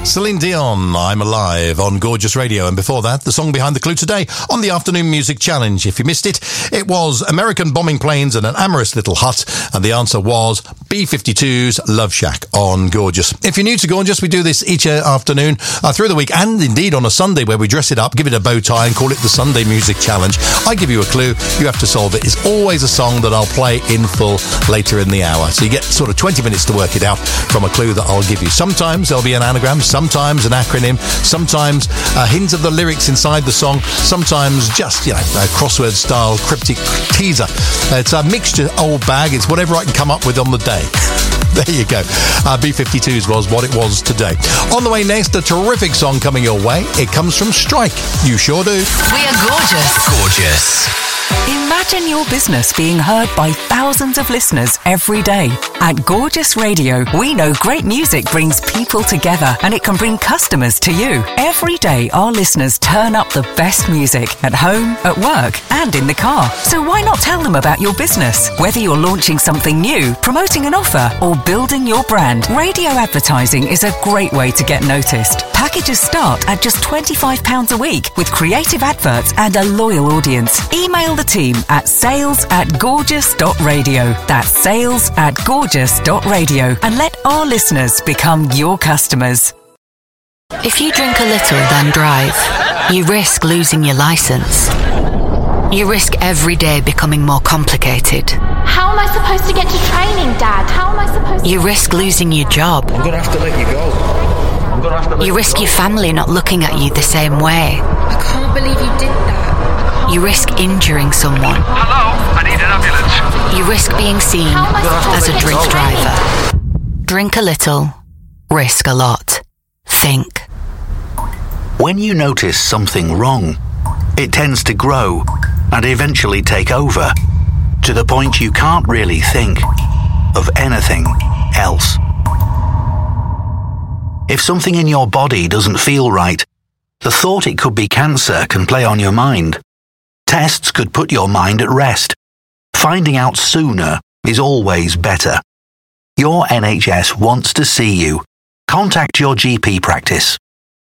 Celine Dion, I'm Alive on Gorgeous Radio. And before that, the song behind the clue today on the Afternoon Music Challenge. If you missed it, it was American Bombing Planes and an Amorous Little Hut. And the answer was B-52's Love Shack on Gorgeous. If you're new to Gorgeous, we do this each afternoon through the week and indeed on a Sunday where we dress it up, give it a bow tie and call it the Sunday Music Challenge. I give you a clue, you have to solve it. It's always a song that I'll play in full later in the hour. So you get sort of 20 minutes to work it out from a clue that I'll give you. Sometimes there'll be an anagram, sometimes an acronym, sometimes a hint of the lyrics inside the song, sometimes just, a crossword style cryptic teaser. It's a mixture, old bag. It's whatever I can come up with on the day. There you go. B-52s was what it was today. On the way next, a terrific song coming your way. It comes from Strike. You sure do. We are gorgeous. Gorgeous. Imagine your business being heard by thousands of listeners every day. At Gorgeous Radio, we know great music brings people together and it can bring customers to you. Every day, our listeners turn up the best music at home, at work, and in the car. So why not tell them about your business? Whether you're launching something new, promoting an offer, or building your brand, radio advertising is a great way to get noticed. Packages start at just £25 a week with creative adverts and a loyal audience. Email the team at sales@gorgeous.radio. That's sales@gorgeous.radio and let our listeners become your customers. If you drink a little, then drive, you risk losing your license. You risk every day becoming more complicated. How am I supposed to get to training, Dad? How am I supposed to... You risk losing your job. I'm going to have to let you go. You risk your family not looking at you the same way. I can't believe you did that. You risk injuring someone. Hello, I need an ambulance. You risk being seen as a drink driver. Drink a little, risk a lot. Think. When you notice something wrong, it tends to grow and eventually take over, to the point you can't really think of anything else. If something in your body doesn't feel right, the thought it could be cancer can play on your mind. Tests could put your mind at rest. Finding out sooner is always better. Your NHS wants to see you. Contact your GP practice